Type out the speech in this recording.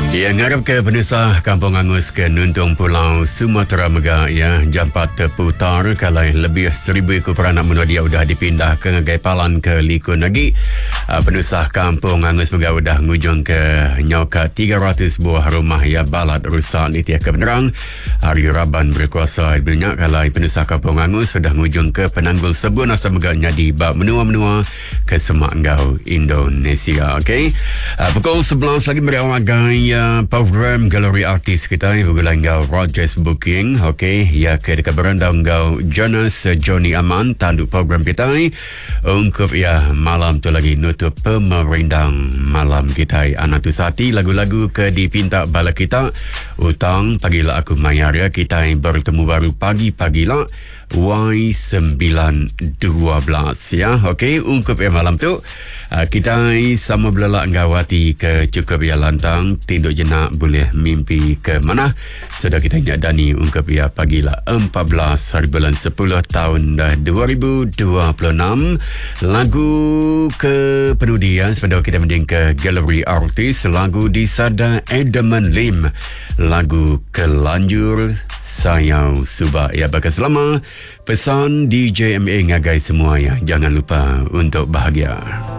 Ya, ngarap ke penusah Kampung Angus ke Nuntung Pulau Sumatera Megah ya, jampat terputar kalau lebih 1,000 ekor peranak menua dia sudah dipindah ke Ngagai Palan ke Likun lagi. Penusah Kampung Angus Megah sudah ngujung ke nyoka 300 buah rumah ya balat rusak ni tiada kebenaran. Hari Raban berkuasa banyak kalau penusah Kampung Angus sudah ngujung ke Penanggul Sebun Asam Megah nyadi bab menua-menua ke Semak Ngau Indonesia. Okey. Pukul 11 lagi berawal gaya program galeri artis kita bergulang ngau Rogers Booking. Okey, ya ke dekat beranda ngau Jonas Johnny Aman tanduk program kita ungkup ya malam tu lagi nutup pemerindang malam kita anak tu sati lagu-lagu ke dipinta bala kita utang pagilah aku mayar ya kita bertemu baru pagi-pagi lah Y912 ya. Okey, ungkup ya malam tu kita sama belelak ngawati ke cukup ya lantang tinduk jenak boleh mimpi ke mana. Sudah kita nyadani ungkup ya pagilah 14 hari bulan 10 tahun 2026 lagu ke penudian sepeda kita mending ke galeri artis lagu di Sada Edaman Lim lagu Kelanjur Sayau Subak ya. Bakal selama pesan DJ MA ngagai semua ya, jangan lupa untuk bahagia.